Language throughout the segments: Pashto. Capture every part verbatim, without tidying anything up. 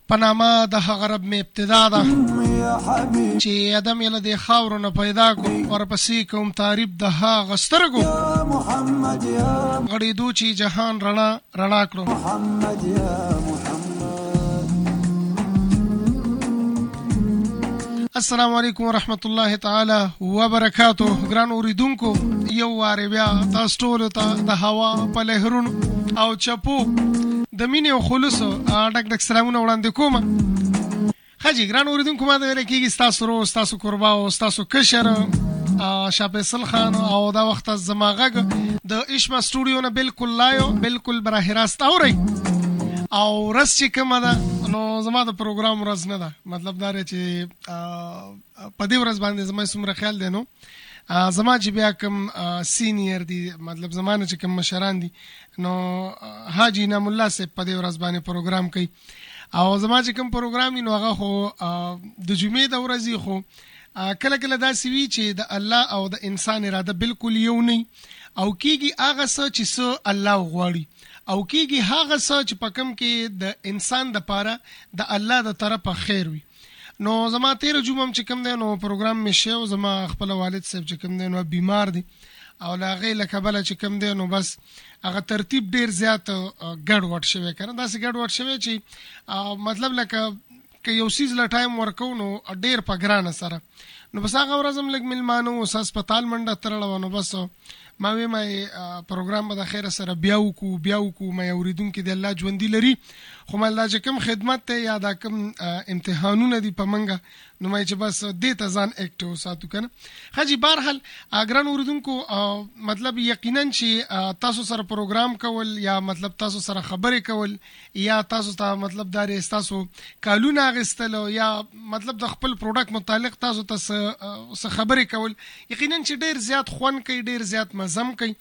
پنامه د هغه رب می ابتدا ده چې ادم یې له دې خاورو نه پیدا کو ورپسې کوم تعریف د هغه سترګو غړېدو چې جهان رڼا رڼا کړو. السلام علیکم ورحمت الله تعالی وبرکاتہ. ګران اوریدونکو یو واره بیا تاسو ټول ته د هوا په لهرونو او چپو د مینې او خلوص ډک ډک سلامونه وړاندې کوم. خاجي ګران اوریدونکو ما د ویل کېږي تاسو رو تاسو قربا او تاسو کشر شاه فیصل خان او دا وخت زما غږ د اشما سټوډیو نه بالکل لایو بالکل براه راست اوري او رس چې کومه ده نو زما د پروګرام ورځ نه ده. مطلب دا دی چې په دې ورځ باندې زما څومره خیال دی نو زما چې بیا کوم سینیئر دي مطلب زمانه چې کوم مشران دي نو حاجی نام الله صاحب په دې ورځ باندې پروګرام کوي او زما چې کوم پروګرام نو هغه خو د جمعې د ورځې خو کله کله دا سوي چې د الله او د انسان اراده بالکل یو نه او کیږي هغه څه چې څه الله غواړي او کیږي هغه څه چې پکم کې د انسان د پاره د الله د طرفه خیر وي. نو زما تیر جمعه چې کوم دی نو پروګرام می شو زما خپل والد صاحب چې کوم دی نو بیمار دی او لا غي لکبل چې کوم دی نو بس هغه ترتیب ډیر زیات ګډ وډ شوی کنه دا سي ګډ وډ شوی چې مطلب لکه که یو سیز لا ټایم ورکو نو ډیر په ګرانه سره نو بس هغه ورځم لګ ملمانو او هسپتال منډه ترلو نو بس ما وی ما پروګرام به د خیر سره بیاو کو بیاو کو مې اوریدونکو د الله ژوندۍ لري خو مې الله چې کوم خدمت ته یا دا کوم امتحانونه دي په منګه نو مې چې بس دې ته ځان اکټیو ساتو کنه. خاجي بهرحال اګران اوریدونکو مطلب یقینا چې تاسو سره پروګرام کول یا مطلب تاسو سره خبرې کول یا تاسو ته مطلب دار تاسو کالونه غستل یا مطلب د خپل پروډکټ متعلق تاسو ته خبرې کول یقینا چې ډیر زیات خون کوي ډیر زیات زم کوي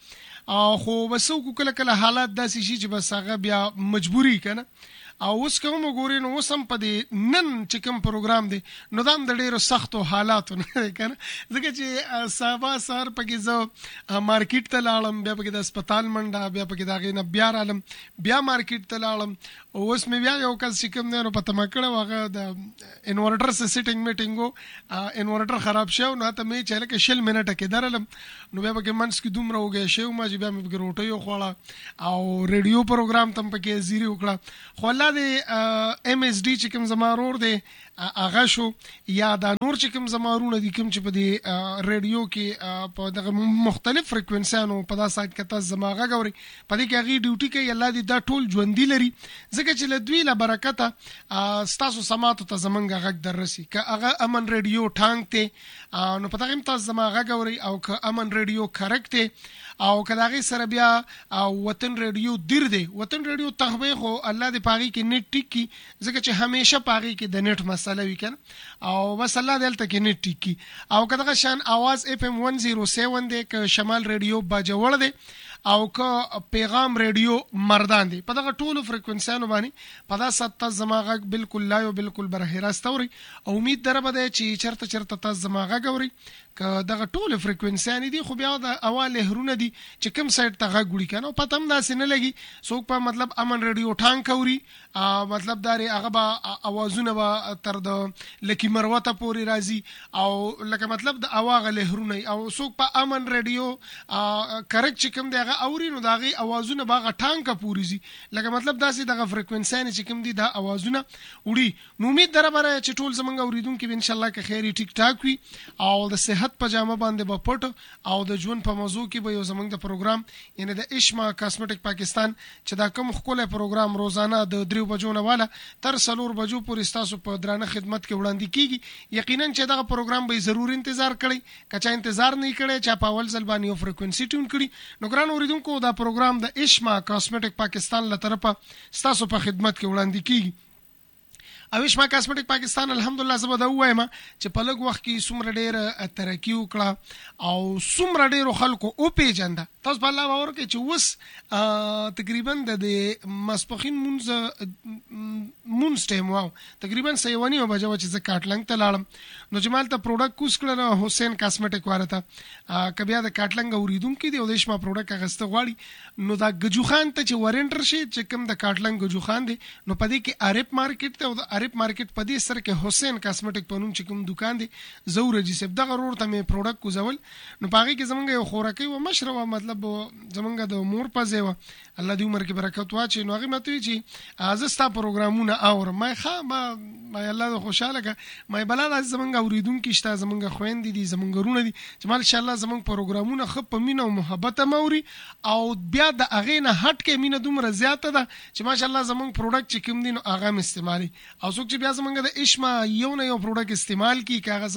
خو بسو کله کله حالات داسې شي چې بس هغه بیا مجبوری کنه او اوس کوم وګورئ نو اوس هم په دې نن چې کوم پروګرام دی نو دا هم د ډېرو سختو حالاتو نه دی که نه ځکه چې سبا سهار پکې زه مارکیټ ته لاړم بیا پکې د هسپتال منډه بیا پکې د هغې نه بیا رالم بیا مارکیټ ته لاړم اوس مې بیا یو کس چې کوم دی نو په تمه کړی و هغه د انورټر سه سیټینګ میټینګ و انورټر خراب شوی نو هلته مې چې هلکه شل منټه کې درلم نو بیا پکې منځ کې دومره وږی شوی ما چې بیا مې پکې روټۍ وخوړه او ریډیو پروګرام ته هم پکې زیري وکړه خو الله د ایم ایس ډي چې کوم زما رور دی هغه شو یا دا نور چې کوم زما رونه دي کوم چې په دې ریډیو کې په دغه مختلف فریکوینسیانو په دا سایت کې تاسو زما غږ اورئ په دې کې هغې ډیوټي کوي الله دې دا ټول ژوندي لري ځکه چې له دوی له برکته ستاسو سماعتو ته زمونږ غږ در رسي که هغه امن ریډیو ټانګ دی نو په دغه هم تاسو زما غږ اورئ او که امن ریډیو کرک دی او که د هغې سره بیا وطن ریډیو دیر دی وطن ریډیو تخبې خو الله دې په هغې کې نیټ ټیک کي ځکه چې همیشه په هغې کې د نیټ مسله وي که نه او بس الله دې هلته کې نیټ ټیک کي او که دغه شان اواز اف ام ون زیرو سیون دی که شمال ریډیو باجوړ دی او که پیغام ریډیو مردان دی په دغه ټولو فریکوینسیانو باندې په دا سات تاسو زما غږ بالکل لایو بالکل بره راست اورئ او امید دره به دی چې چېرته چېرته تاسو زما غږ اورئ که دغه ټولو فریکوینسیانې دي خو بیا د هوا لهرونه دي چې کوم سایډ ته غږ وړي که نه پته هم داسې نه لګي څوک په مطلب امن ریډیو ټانګ اوري مطلب دا دی هغه به اوازونه به تر د لکي مروته پورې راځي او لکه مطلب د هوا هغه لهرونه او څوک په امن ریډیو کرک چې کوم دی هغه اوري نو د هغې اوازونه به هغه ټانګه پورې ځي لکه مطلب داسې دغه فریکوینسیانې چې کوم دي دا اوازونه وړي نو امید دره به چې ټول زمونږ اورېدونکي به انشاءالله که خیر ټیک ټاک وي او د صحت په جامه باندې به پټ او د ژوند په موضوع کې به یو زمونږ د پروګرام یعنی د اشما کاسمیټک پاکستان چې دا کوم ښکلی پروګرام روزانه د دریو بجو نه واله تر څلور بجو پورې ستاسو په درانه خدمت کې وړاندې کیږي یقینا چې دغه پروګرام به ضرور انتظار کړئ که چا انتظار نه کړی چا په اول ځل باندې یو فریکوینسي ټیون کړي نو ګران اوریدونکو دا پروګرام د اشما کاسمیټک پاکستان له طرفه ستاسو په خدمت کې وړاندې کیږي او اشما کاسمیټک پاکستان الحمدلله زه به دا ووایم چې په لږ وخت کې څومره ډېره ترقي وکړه او څومره ډېرو خلکو وپېژنده تاسو په الله باور کوئ چې اوس تقریبا د ماسپښین مونځ مونځ ټایم واو تقریبا څه یوه نیمه بجه وه چې زه کاټلنګ ته لاړم نو چې ما هلته پروډکټ کوز کړه حسین کاسمیټک والا ته که بیا د کاټلنګ اورېدونکي دي او د اشما پروډکټ اخیسته غواړي نو دا ګجو خان ته چې ورنټر شي چې کوم د کاټلنګ ګجو خان دی نو په دې کې عارف مارکیټ ته او د عرب مارکیټ په دې سره کې حسین کاسمیټک په نوم چې کوم دکان دی زور جی سب دغه ورور ته مې پروډکټ کوزول نو پاغي کې زمونږ یو خوراکي و مشروع مطلب زمونږ د مور په زیوه الله دې عمر کې برکت واچي نو هغه مته چې ازستا پروګرامونه اور مې ښه ما مې الله دې خوشاله کا مې بلال زمونږ اوریدونکو شته زمونږ خويندې دي زمونږ رونه دي چې ماشاء الله زمونږ پروګرامونه خپ په مینه او محبت موري او بیا د اغه نه هټ کې مینه دومره زیاته ده چې ماشاء الله زمونږ پروډکټ چې کوم دي نو هغه م استعمالي او څوک چې بیا زمونږ د اشما یو نه یو پروډکټ استعمال کی کاغه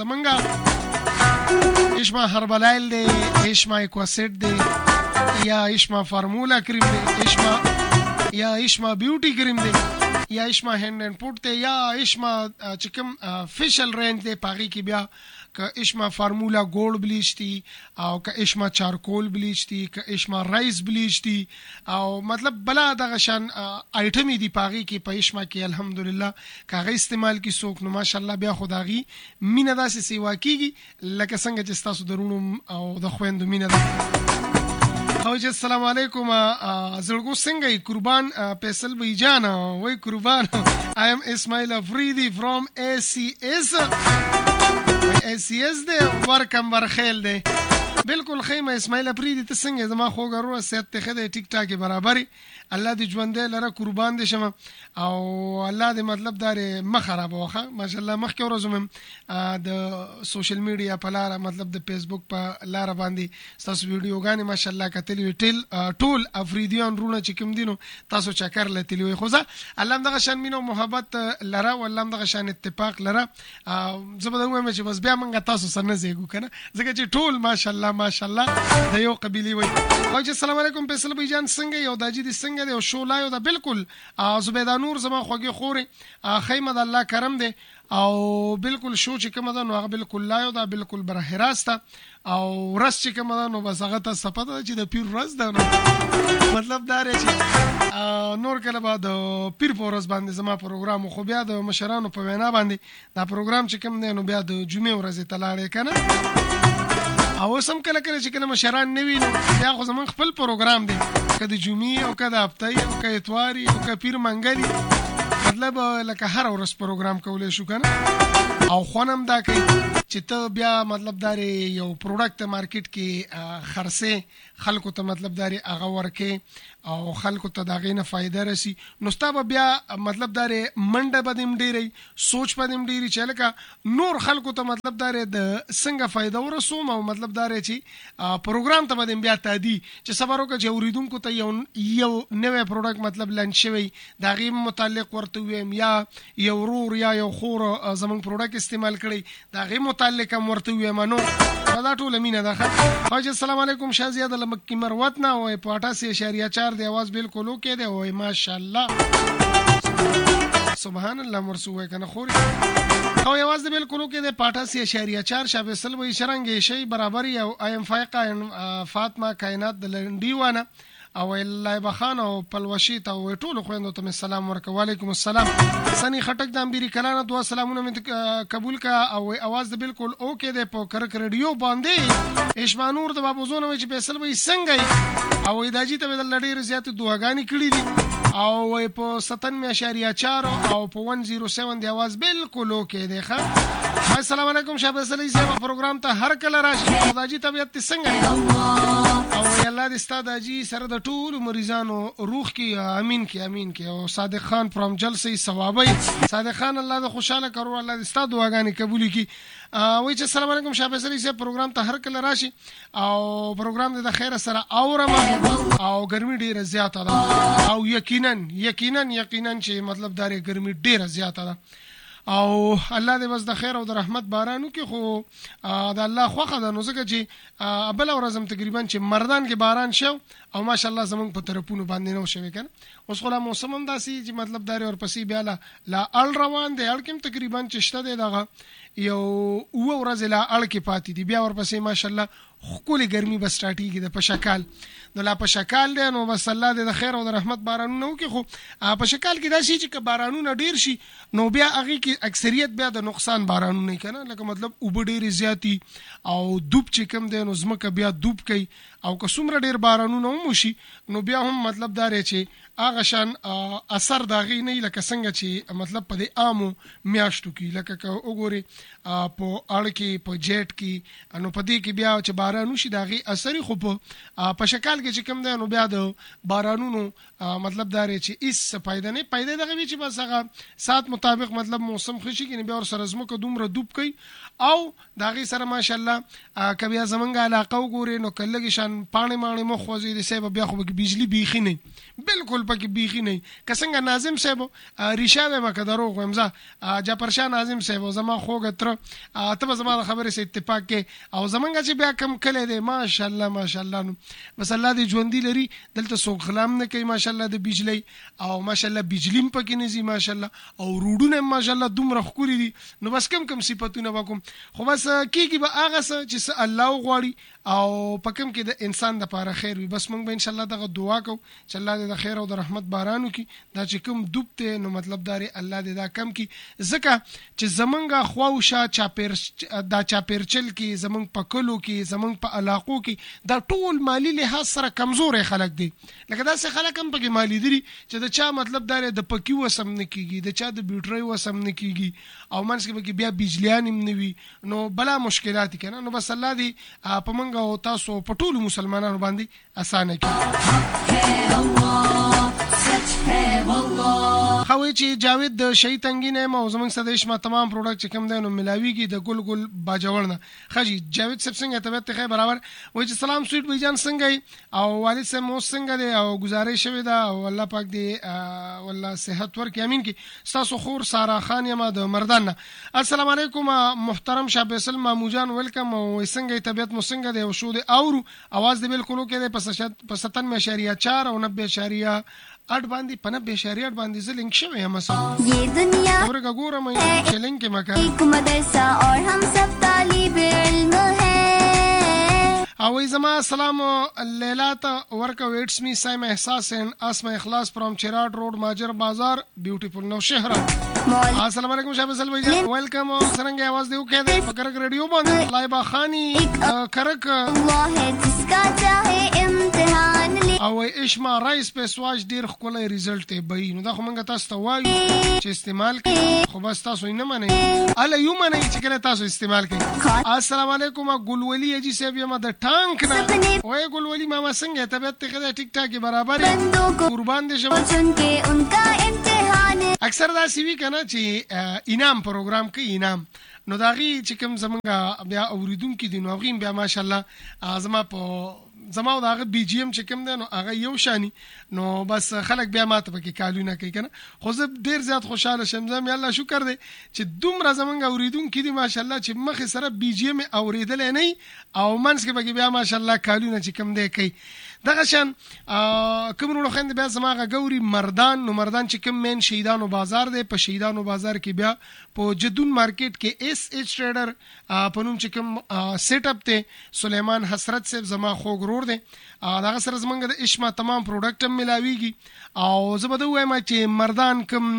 زمونږ اشما هربلایل دی اشما ایکواسیډ دی یا اشما فارمولا کریم دی اشما یا اشما بیوټي کریم دی یا اشما هند اینڈ پوت ته یا اشما چکم فیشل رینج دی پاغي کې بیا ک اشما فارمولا گولډ بلیچ دی او ک اشما چارکول بلیچ دی ک اشما رایس بلیچ دی او مطلب بلا دغه شان آیټم دی پاغي کې په اشما کې الحمدلله کاغه استعمال کی سوک نو ماشاءالله بیا خدایي مینه داسې سیوا کیږي لکه څنګه چې تاسو درونو او د خويندو مینه ده او چې السلام علیکم زړګو څنګه قربان فیصل بھائی جان وای قربان I am Ismail Afridi from A C S A C S دے ورکم ورخیل دے بالکل خیمه اسماعیل افریدی ته څنګه زما خوګرو صحت ته خده ټیک ټاک برابرۍ الله دې ژوندې لره قربان دې شم او الله دې مطلب دار مخ خراب وخه ماشاءالله مخ کې ورځم د سوشل میډیا په لار مطلب د فیسبوک په لار باندې تاسو ویډیوګانې ماشاءالله کتلې ټیل ټول افریدیان رونه چې کوم دینو تاسو چکر لتلی وي خو ځه الله دغه شان مينو محبت لره والله دغه شان اتفاق لره زبر وایم چې بس بیا موږ تاسو سره نه زیګو کنه ځکه چې ټول ماشاءالله ماشاءالله د یو قبيله وي او چې السلام علیکم فیصل بھائی جان څنګه یو داجی دي څنګه دی او شولایو دا بالکل زبیدا نور زما خوږی خوري خیمه د الله کرم دی او بالکل شو چې کوم ده نو هغه بالکل لایو دا بالکل بره راسته او رس چې کوم ده نو بس هغه ته سپته چې د پیر رس ده نو مطلب دا رې چې نور کله بعد پیر پورس باندې زما پروګرام خو بیا د مشرانو په وینا باندې دا پروګرام چې کوم دی نو بیا د جمعې ورځې تلاړې کنه او سم کله کله چې کله مشران نه وینو بیا خو زمون خپل پروګرام دی کله جمعې او کله هفتې او کله اتواري او کله پیر منګلي مطلب لکه هر ورځ پروګرام کولای شو کنه او خونم دا کوي چې ته بیا مطلب داري یو پروډکټ مارکیټ کې خرڅه خلکو ته مطلب داري هغه ورکه او خلکو ته داغې نه فائدہ رسی نو ستا بیا مطلب داري منډه بدیم ډیری سوچ بدیم ډیری چې لکه نور خلکو ته مطلب داري د څنګه فائدہ ورسوم او مطلب داري چې پروګرام ته بدیم بیا تادي چې صبر وکړه چې اوریدونکو ته یو یو نوې پروډکټ مطلب لانچ شوی داغې متعلق ورته ویم یا یو ورور یا یو خور زمون پروډکټ استعمال کړي داغې متعلق هم ورته ویم نو دا ټول مینه ده خو السلام علیکم شازیه د مکی مروت نه وای په اٹھاسی اشاریه چار دی आवाज بالکل اوکې دی وای ماشاءالله سبحان الله مرسوه کنه خوري او आवाज بالکل اوکې دی په اٹھاسی اشاریه چار شابه سلوي شرنګ شي برابر او ایم فایقه فاطمه کائنات د لنډیوانه او الله بخان او پلوشي ته ټول خويندو ته سلام ورکو وعلیکم السلام سني خټک د امبيري کلانه دوا سلامونه مې قبول کا او आवाज بالکل اوکې دی په کرک ریډیو باندې اشمانور د بابوزونه چې فیصل وي څنګه او داجی ته د لړۍ زیات دعاګانی کړې دي او په ستانوي اشاریه چار او په مية سبعة دی आवाज بالکل اوکې دی ښه السلام علیکم شابه سلی زما پروګرام ته هر کله راشي داجی طبيعت څنګه او الله دې ستاسو داجی سره د ټول مریضانو روح کې امين کې امين کې او صادق خان فرام جلسه ثوابي صادق خان الله دې خوشاله کړو الله دې ستاسو دعاګانې قبول کړي وای چې السلام علیکم شابه سلی زما پروګرام ته هر کله راشي او پروګرام دې د خیر سره اورم او ګرمي ډیره زیاته ده او یقینا یقینا یقینا چې مطلب داري ګرمي ډیره زیاته ده او الله دې بس د خیر او د رحمت بارانو کې خو د الله خوخه د نو زکه چې بل ورځم تقریبا چې مردان کې باران شو او ماشاءالله زمونږ په طرفونو باندې نو شوی کنه اوس خو لا موسم هم داسي چې مطلب داري اور پسې بیا لا ال روان دی الکم تقریبا چې شته دی دغه یو او ورځ لا ال کې پاتې دی بیا ور پسې ماشاءالله خولي ګرمي بس سٹارټيږي د پشکال نو لا پشکال دی نو بس الله دې د خیر او د رحمت بارانونه وکي خو پشکال کې دا شي چې بارانونه ډیر شي نو بیا هغه کې اکثریت بیا د نقصان بارانونه کنه لکه مطلب او ډیر زیاتی او دوب چې کم دی نو زمکه بیا دوب کوي او که څومره ډیر بارانونه هم وشي نو بیا هم مطلب دا دی چې هغه شان اثر د هغې نه لکه څنګه چې مطلب په دې عامو میاشتو کې لکه که وګورې په اړ کې په جیټ کې نو په دې کې بیا چې باران وشي د هغې اثر خو په په شکال کې چې کوم دی نو بیا د بارانونو مطلب دا دی چې هېڅ فایده نه فایده دغه وي چې بس هغه ساعت مطابق مطلب موسم ښه شي که بیا ورسره ځمکه دومره دوب کوي او د هغې سره ماشاءالله که بیا زمونږ علاقه وګورې نو که لږې شان پاڼې ماڼې مه خوځوي د صاحب بیا خو پکې بجلي بیخي نه بالکل پکې بیخي نه که څنګه ناظم صاحب ریشه وایم که دروغ وایم زه جعفرشاه ناظم صاحب زما خوږه تره ته به زما د خبرې سره اتفاق کې او زمونږ چې بیا کم کلی دی ماشاءالله ماشاءالله نو بس الله دې ژوندي لري دلته څوک غلام نه کوي ماشاءالله د بجلۍ او ماشاءالله بجلي هم پکې نه ځي ماشاءالله او روډونه هم ماشاءالله دومره ښکلي دي نو بس کم کم صفتونه به کوم خو بس کېږي به هغه څه چې څه الله وغواړي او په کوم کې د انسان دپاره خیر وي بس موږ به انشاءالله دغه دعا کوو چې الله دې د خیر او د رحمت باران وکړي دا چې کوم دوب دی نو مطلب دا دی الله دې دا کم کړي ځکه چې زمونږ خوا و شا چاپیر دا چاپیرچل کې زمونږ په کلو کې زمونږ په علاقو کې دا ټول مالی لحاظ سره کمزورې خلک دي لکه داسې خلک هم پکې مالی دي چې د چا مطلب دا دی د پکي وسم نه کېږي د چا د بیټرۍ وسم نه کېږي او منځ کې پکې بیا بجلیان هم نه وي نو بلا مشکلات که نه نو بس الله دې په موږ او تاسو په ټولو مسلمانانو باندې اسانه کړي خوي چې جاوید د شهید تنګینه مو زمونږ سره شمه تمام پروډکټ چې کوم دی نو ملاویږي د ګل ګل باجوړنه خجی جاوید صاحب څنګه طبيعت ته برابر وای چې سلام سویټ بی جان څنګه او والد صاحب مو څنګه دی او گزارش شوی دا او الله پاک دې والله صحت ورکړي امين کې تاسو خور سارا خان یم د مردان السلام علیکم محترم شاه فیصل ماموجان ویلکم او څنګه طبيعت مو څنګه دی او شو دی اورو आवाज دې بالکل کې دی په ستانوي اشاریه چار او نوي اشاریه اټ باندې پنه بشریه اټ باندې زلنګ شوی هم سم یہ دنیا ورګه ګورم چې لینک مکا ایک مدرسہ اور ہم سب طالب علم ہیں او زما السلام لیلات ورکا ویټس می سایم احساس ان اسماء اخلاص فرام چراټ روډ ماجر بازار بیوټیفل نو شهر السلام علیکم شاه فیصل بھائی جان ویلکم څنګه आवाज دیو کې ده فکر ریډیو باندې لایبا خانی کرک الله جس کا چاہے امتحان او اشما رایس په سواج ډیر خولای ریزلټ دی بای نو دا خو مونږ تاسو ته وایو چې استعمال کړئ خو بس تاسو یې نه منئ اله یو منئ چې کله تاسو استعمال کړئ السلام علیکم ګلولی اجي صاحب یم د ټانک نه وای ګلولی ماما څنګه طبيعت ته خدای ټیک ټاک برابر قربان دي شم سن کې انکا امتحان اکثر دا سی وی کنه چې انعام پروګرام کې انعام نو داغي چې کوم زمونږ بیا اوریدونکو دي نو غیم بیا ماشاءالله ازما په زما دا غ بي جي ام چې کوم دی نو هغه یو شانی نو بس خلک بیا ماته پکې کالونه کوي کنه خو زه ډیر زیات خوشاله شم زم الله شکر دی چې دومره زمونږ اوریدونکو دي ماشاءالله چې مخ سره بي جي ام اوریدل نه او منځ کې پکې بیا ماشاءالله کالونه چې کوم دی کوي دغه شان کوم نو خوند بیا زماغه ګوري مردان نو مردان چې کوم مین شهیدانو بازار دی په شهیدانو بازار کې بیا په جدون مارکیټ کې ایس ایچ ټریډر په نوم چې کوم سیټ اپ ته سليمان حسرت صاحب زما خوګ رور دی دغه سره زمونږ د اشما تمام پروډکټ هم ملاویږي او زه به وایم چې مردان کوم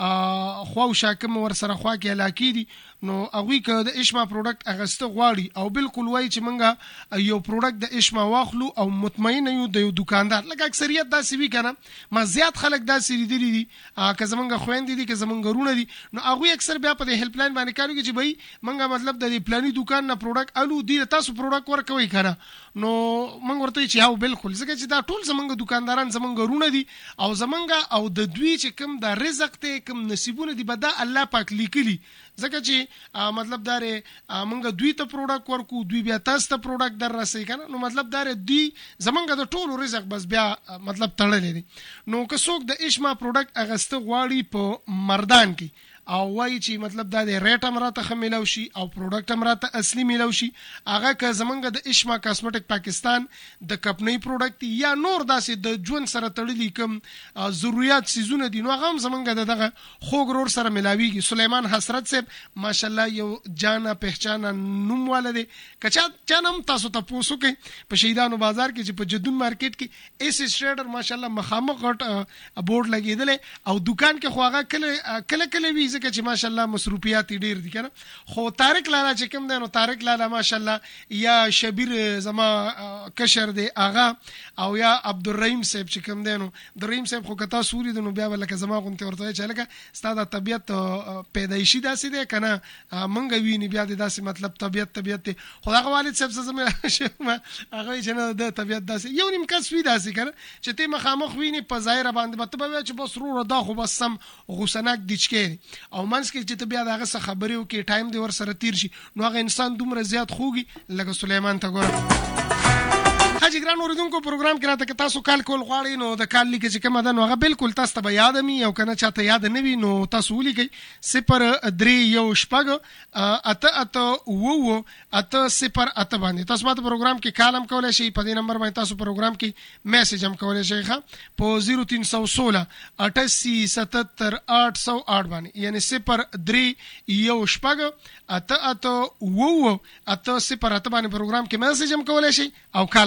خو شاکم ور سره خوا کې علاقې دي نو هغه که د اشما پروډکټ اغسته غواړي او بالکل وای چې مونږه یو پروډکټ د اشما واخلو او مطمئن یو د یو دکاندار لکه اکثریت داسې وی کنه ما زیات خلک داسې لیدلي دي که زمونږ خويندې دي که زمونږ رونه دي نو هغه اکثر بیا په هیلپ لاین باندې کاروي چې بھائی مونږه مطلب د پلاني دکان نه پروډکټ الو دي تاسو پروډکټ ورکوي کنه نو مونږ ورته چې هاو بالکل ځکه چې دا ټول زمونږ دکانداران زمونږ رونه دي او زمونږ او د دوی چې کوم د رزق ته کوم نصیبونه دي به دا الله پاک لیکلي ځکه چې مطلب دا ری مونږ دوی ته پروډکټ ورکو دوی بیا تاسو ته پروډکټ در رسي کنه نو مطلب دا ری دوی زمونږ د ټولو رزق بس بیا مطلب تړلې دي نو که څوک د اشما پروډکټ اغسته غواړي په مردان کې او وای چې مطلب دا د ریټ امراته خملو شي او پروډکټ امراته اصلي ملو شي هغه که زمونږ د اشما کاسمیټک پاکستان د کمپنی پروډکټ یا نور داسې د ژوند سره تړلي کوم ضرورت سيزونه دي نو هغه زمونږ دغه خوګرور سره ملاويږي سليمان حسرت صاحب ماشاءالله یو جانا پہچانا نوم والده کچا چانم تاسو ته پوسو کې په شهیدانو بازار کې چې په جدون مارکیټ کې ایس ایس ټریډر ماشاءالله مخامخ غټ بورډ لګیدل او دکان کې خو هغه کله کله کله وی ځکه چې ماشاءالله مصروفیات ډیر دي کنه. خو طارق لالا چې کوم دی نو طارق لالا ماشاءالله یا شبیر زما کشر دی اغا او یا عبدالرحیم صاحب چې کوم دی نو عبدالرحیم صاحب خو کتا سوري د نو بیا ولکه زما غونته ورته چې لکه ستاسو طبيعت پیدایشي داسې دی کنه مونږ ویني بیا د داسې مطلب طبيعت طبيعت خدای والد صاحب زما هغه چې نه د طبيعت داسې یو نیم کس وی داسې کنه چې ته مخامخ ویني په ظاهر باندې مطلب چې بس رو دا خو بس سم غوسناک دچکې او منځ کې چې ته بیا دغه څه خبرې وکې ټایم دی ور سره تیر شي نو هغه انسان دومره زیات خوږي لکه سليمان ته ګوره. حاجی ګران اوریدونکو پروګرام کې راته تاسو کال کول غواړئ نو د کال لیکه چې کوم ده نو هغه بالکل تاسو ته یاد مي او کنه چاته یاد نه وي نو تاسو ولیکئ صفر درې یو شپږ اته اته وو اته صفر اته باندې تاسو ماته پروګرام کې کالم کولای شئ په دې نمبر باندې تاسو پروګرام کې میسج هم کولای شئ ښه په صفر تین سو سولہ اٹھاسی ستتر آٹھ سو آٹھ باندې یعنی صفر درې یو شپږ اته اته وو اته صفر اته باندې پروګرام کې میسج هم کولای شئ او کال